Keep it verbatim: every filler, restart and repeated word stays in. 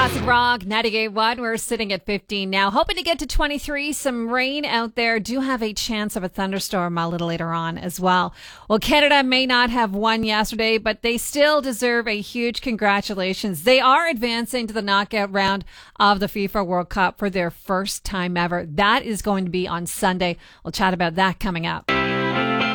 Classic Rock, ninety-eight point one. We're sitting at fifteen now. Hoping to get to twenty-three. Some rain out there. Do have a chance of a thunderstorm a little later on as well. Well, Canada may not have won yesterday, but they still deserve a huge congratulations. They are advancing to the knockout round of the FIFA World Cup for their first time ever. That is going to be on Sunday. We'll chat about that coming up.